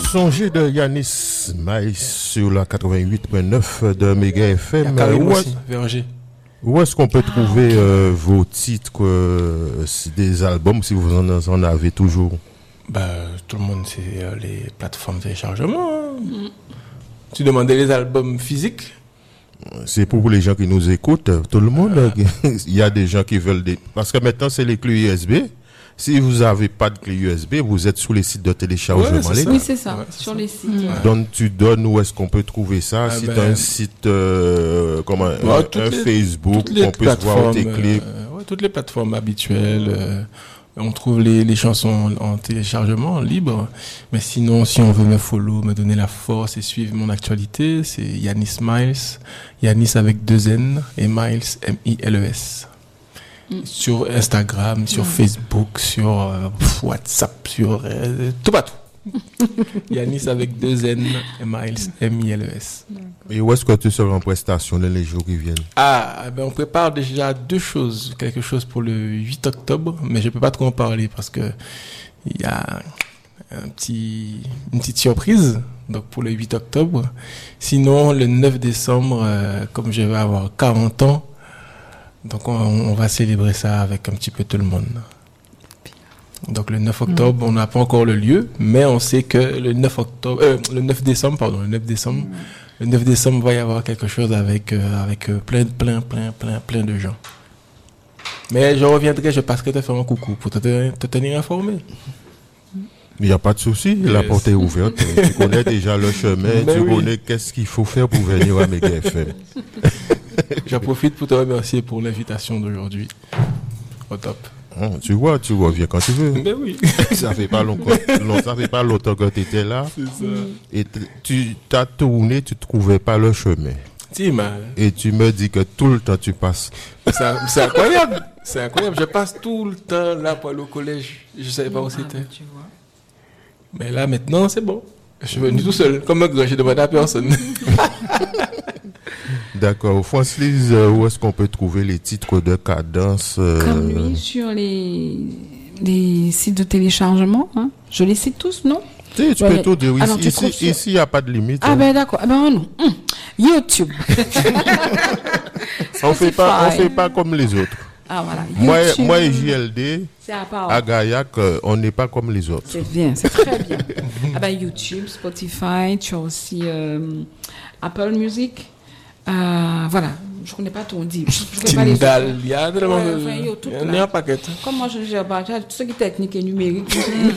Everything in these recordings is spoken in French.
Songer de Yanis Maïs sur la 88.9 de Méga FM. Où est-ce qu'on peut trouver vos titres, des albums, si vous en avez toujours? Tout le monde, c'est les plateformes de téléchargement. Hein. Tu demandais les albums physiques? C'est pour les gens qui nous écoutent, tout le monde. Il y a des gens qui veulent parce que maintenant, c'est les clés USB. Si vous n'avez pas de clé USB, vous êtes sur les sites de téléchargement. Oui, c'est ça, sur les sites. Donc, tu donnes où est-ce qu'on peut trouver ça? Si tu as un site, un Facebook, on peut voir tes clés. Toutes les plateformes habituelles. On trouve les chansons en téléchargement libre. Mais sinon, si on veut me follow, me donner la force et suivre mon actualité, c'est Yanis Miles. Yanis avec 2 N et Miles, M-I-L-E-S. Sur Instagram, sur Facebook, sur WhatsApp, sur tout partout. Yanis avec 2 N et Miles, M-I-L-E-S. Et où est-ce que tu seras en prestation dans les jours qui viennent? On prépare déjà 2 choses. Quelque chose pour le 8 octobre, mais je peux pas trop en parler parce que il y a une petite surprise. Donc pour le 8 octobre. Sinon, le 9 décembre, comme je vais avoir 40 ans, donc on va célébrer ça avec un petit peu tout le monde. Donc le 9 octobre, on n'a pas encore le lieu, mais on sait que le 9 décembre, va y avoir quelque chose avec plein de gens. Mais je reviendrai, je passerai te faire un coucou pour te tenir informé. Il n'y a pas de souci, la porte est ouverte. Tu connais déjà le chemin, connais qu'est-ce qu'il faut faire pour venir à Méga FM. J'en profite pour te remercier pour l'invitation d'aujourd'hui. Au top. Tu reviens quand tu veux. Mais oui. Ça fait pas longtemps que tu étais là. C'est ça. Et tu t'as tourné, tu trouvais pas le chemin. C'est mal. Et tu me dis que tout le temps tu passes. C'est incroyable. C'est incroyable. Je passe tout le temps là pour aller au collège. Je savais pas où c'était. Tu vois. Mais là, maintenant, c'est bon. Je suis venu tout seul. Comme un j'ai demandé à personne. D'accord. Francis, où est-ce qu'on peut trouver les titres de Cadence Comme lui, sur les sites de téléchargement. Hein. Je les cite tous, non? Tu peux tout dire. Ici, il n'y a pas de limite. D'accord. Non. YouTube. On fait pas comme les autres. Voilà. Moi et JLD, à Gaillac, on n'est pas comme les autres. C'est bien, c'est très bien. YouTube, Spotify, tu as aussi Apple Music. Voilà, je ne connais pas tout dit. Tyndall, il y a un paquet. Comme moi, je ne gère pas, tout ce qui est technique et numérique,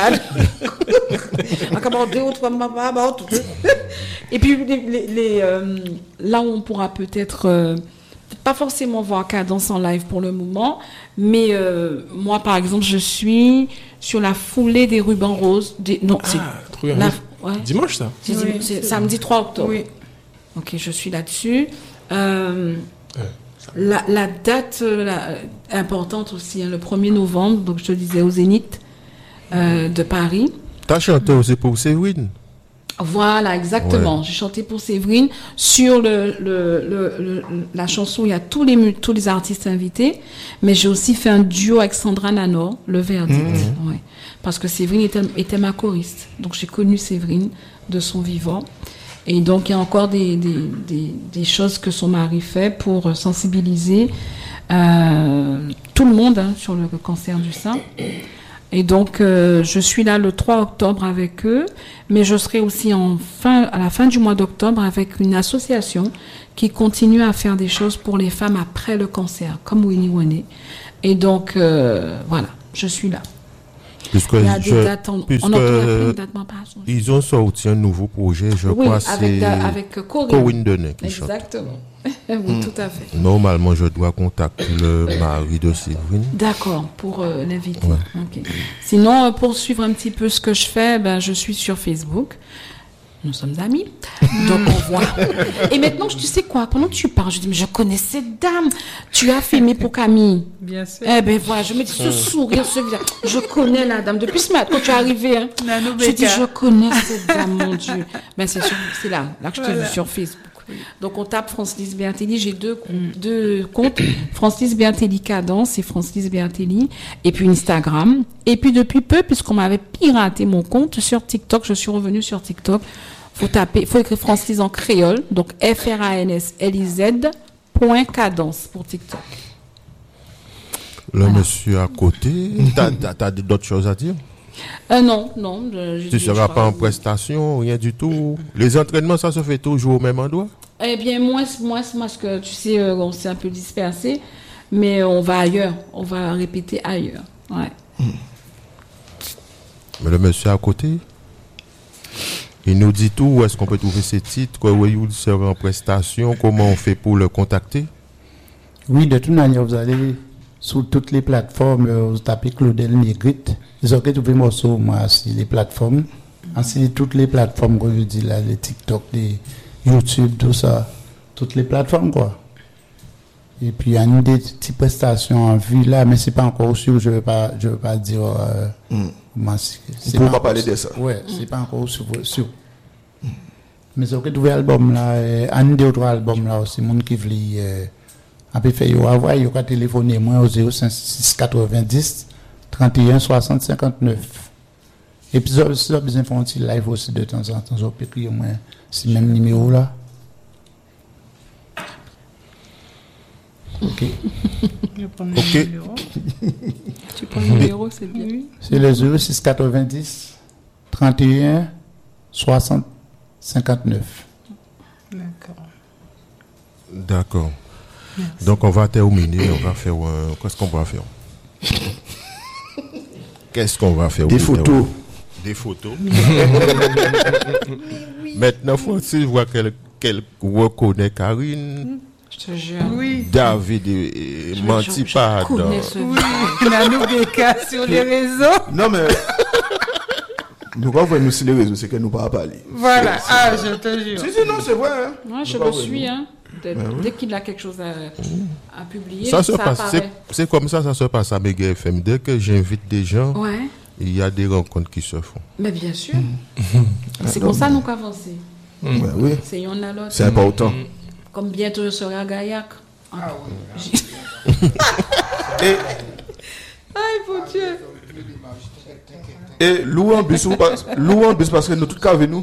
et puis, là où on pourra peut-être... pas forcément voir Cadence en live pour le moment, mais moi, par exemple, je suis sur la foulée des rubans roses. Dimanche, ça? C'est samedi 3 octobre. Oui. Ok, je suis là-dessus. La date importante aussi, le 1er novembre, donc je te disais au Zénith de Paris. T'as chanté aussi pour Séverine? Voilà, exactement. Ouais. J'ai chanté pour Séverine. Sur la chanson, il y a tous les artistes invités, mais j'ai aussi fait un duo avec Sandra Nanor, Le Verdict. Ouais. Parce que Séverine était ma choriste. Donc j'ai connu Séverine de son vivant. Et donc il y a encore des choses que son mari fait pour sensibiliser tout le monde sur le cancer du sein. Et donc, je suis là le 3 octobre avec eux, mais je serai aussi à la fin du mois d'octobre avec une association qui continue à faire des choses pour les femmes après le cancer, comme Winnie Winnie. Et donc, voilà, je suis là. Il y a des dates, on entend date pas. Ils ont sorti un nouveau projet, je crois, c'est avec Corinne Denet qui chante. Exactement. Oui, tout à fait. Normalement, je dois contacter le mari de Séverine. D'accord, pour l'inviter. Ouais. Okay. Sinon, pour suivre un petit peu ce que je fais, je suis sur Facebook. Nous sommes amis. Donc, on voit. Et maintenant, tu sais quoi? Pendant que tu parles, je dis, mais je connais cette dame. Tu as filmé pour Camille. Bien sûr. Voilà, je me dis ce sourire, ce visage. Je connais la dame. Depuis ce matin, quand tu es arrivé, je dis, je connais cette dame, mon Dieu. C'est là que je t'ai vu sur Facebook. Donc, on tape Francis Bertelli. J'ai deux comptes. Francis Bertelli Cadence et Francis Bertelli. Et puis Instagram. Et puis, depuis peu, puisqu'on m'avait piraté mon compte sur TikTok, je suis revenue sur TikTok. Faut écrire Francis en créole. Donc, FRANSLIZ.cadence pour TikTok. Le monsieur à côté, t'as d'autres choses à dire? Non. Tu ne seras pas en prestation, rien du tout. Les entraînements, ça se fait toujours au même endroit? Eh bien, moi, parce que tu sais, on s'est un peu dispersé, mais on va ailleurs. On va répéter ailleurs. Ouais. Mais le monsieur à côté, il nous dit tout. Où est-ce qu'on peut trouver ces titres? Où il sera en prestation? Comment on fait pour le contacter? Oui, de toute manière, vous allez sur toutes les plateformes, vous tapez Claudel Négrite. Vous aurez trouvé morceau, moi, sur les plateformes. Ainsi, toutes les plateformes, comme je dis là, les TikTok, les YouTube, tout ça. Toutes les plateformes, quoi. Et puis, il y a une des petites prestations en vue là, mais c'est pas encore sûr, je veux pas dire, c'est pour pas parler de ça. Ouais, c'est pas encore sûr. Mais vous aurez trouvé l'album là, un des autres albums là aussi, monde qui veut, après fait, il a téléphoné moi au 05690 31 60 59. Et puis, si vous avez besoin de faire un petit live aussi de temps en temps, vous pouvez écrire moi, c'est le même numéro là. Ok. Tu prends le numéro, c'est bien. C'est le 0690 31 60 59. D'accord. Merci. Donc on va terminer, on va faire qu'est-ce qu'on va faire? Qu'est-ce qu'on va faire? Des photos. Des photos. Maintenant, Francis voit qu'elle reconnaît Karine. Je te jure. Oui. David menti pas. Oui, on a nos cas sur les réseaux. Non mais nous quand vous nous sur les réseaux, c'est que nous pas parler. Voilà. Je te jure. Si, non, c'est vrai. Hein. Ouais, je le suis. Hein. Dès qu'il a quelque chose à publier, ça se passe. C'est comme ça se passe à Méga FM. Dès que j'invite des gens, il y a des rencontres qui se font. Mais bien sûr. C'est comme ça nous qu'avancer. Oui. C'est y'en a l'autre. C'est important. Comme bientôt je serai à Gaillac. Oui. Aïe, mon Dieu. Et louons bus parce que nous tous cas avec nous.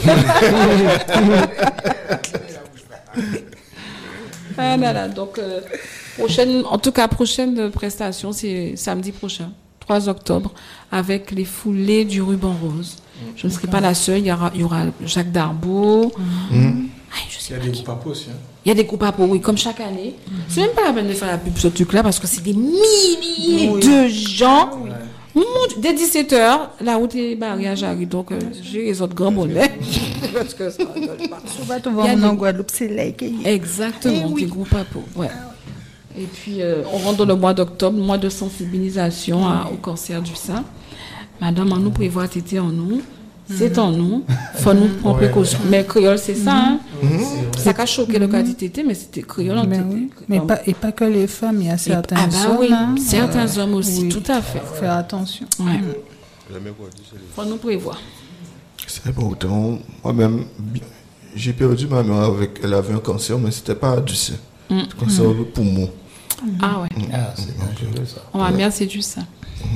Donc, prochaine prestation, c'est samedi prochain, 3 octobre, avec les foulées du ruban rose. Je ne serai pas la seule, il y aura Jacques Darbeau. Il y a des groupes à peau aussi. Il y a des groupes à peau, oui, comme chaque année. C'est même pas la peine de faire la pub sur ce truc-là parce que c'est des milliers de gens. Dès 17h, la route est barrée à Jarry, donc j'ai les autres grands bonnets. Parce que ça rigole pas. En Guadeloupe, c'est là. Exactement, des groupes à peau. Ouais. Et puis, on rentre dans le mois d'octobre, mois de sensibilisation au cancer du sein. Madame, on nous prévoit tété en nous. C'est en nous. Faut nous prendre précaution. Mais créole, c'est ça. Hein? Ça a choqué le cas du tété, mais c'était créole en tété. Mais pas que les femmes, il y a certains hommes. Oui, certains hommes aussi, tout à fait. Faut faire attention. Ouais. Faut nous prévoir. C'est important. Moi-même, j'ai perdu ma mère elle avait un cancer, mais c'était pas du sein. Cancer du poumon. Ah ouais. C'est dangereux ça. Ma mère, c'est du sein.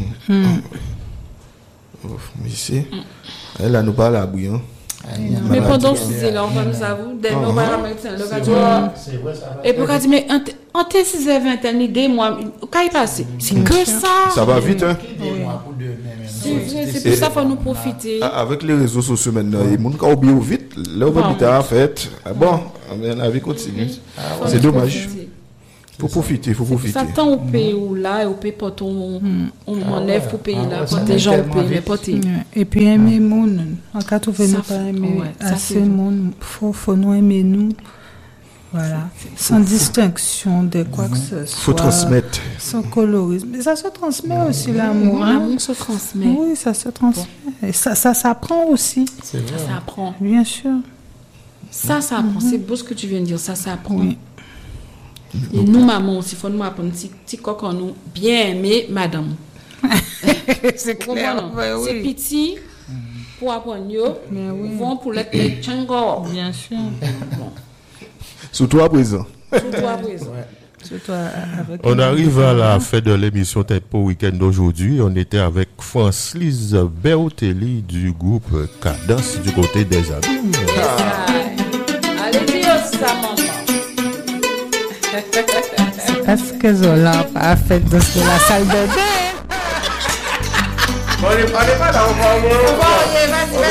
Mais ici, elle a nous parlé à bouillon. Mais pendant ce temps-là, on va nous avouer, dès qu'on va la médecin, le gars dit, et puis on dit, mais en T620, t'as une idée, moi, quand il passe, c'est que ça. Ça va vite, hein? C'est pour ça qu'il faut nous profiter. Avec les réseaux sociaux maintenant, les gens qui ont oublié vite, leur habitat a fait. Bon, la vie continue. C'est dommage. Faut profiter. Ça tend au pays où là, au pays pour on enlève pour payer là, pour des gens au pays, mais pas et puis aimer monde. En cas où nous pas aimer assez monde, faut nous aimer nous. Voilà, sans distinction de quoi que ce soit. Faut transmettre. Sans colorisme. Mais ça se transmet aussi, l'amour. L'amour se transmet. Oui, ça se transmet. Et ça s'apprend aussi. C'est vrai. Ça s'apprend. Bien sûr. Ça s'apprend. C'est beau ce que tu viens de dire. Ça s'apprend. Oui. Et nous, maman aussi, il faut nous apprendre petit coq en nous. Bien aimé, madame. C'est clair. C'est petit pour apprendre. Vont pour le tchango. Bien sûr. Surtout à présent. On arrive à la fin de l'émission Tempo Week-end d'aujourd'hui. On était avec Francis Bertelli du groupe Cadence du côté des amis. Allez, dire ça, maman. C'est parce que Zola a fait dans la salle de bain. On n'est pas là, on va.